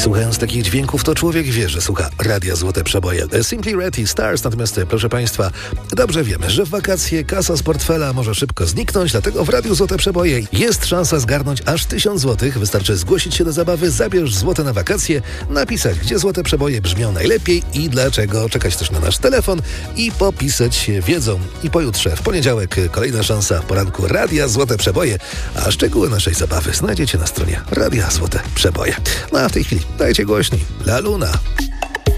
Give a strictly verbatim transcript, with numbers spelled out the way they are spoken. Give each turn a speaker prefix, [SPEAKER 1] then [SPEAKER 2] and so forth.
[SPEAKER 1] słuchając takich dźwięków, to człowiek wie, że słucha Radia Złote Przeboje. Simply Red i Stars, natomiast proszę Państwa, dobrze wiemy, że w wakacje kasa z portfela może szybko zniknąć, dlatego w Radiu Złote Przeboje jest szansa zgarnąć aż tysiąc złotych. Wystarczy zgłosić się do zabawy, zabierz złote na wakacje, napisać, gdzie Złote Przeboje brzmią najlepiej i dlaczego, czekać też na nasz telefon i popisać się wiedzą. I pojutrze, w poniedziałek, kolejna szansa w poranku Radia Złote Przeboje, a szczegóły naszej zabawy znajdziecie na stronie Radia Złote Przeboje. No a w tej chwili dajcie głośniej. La Luna.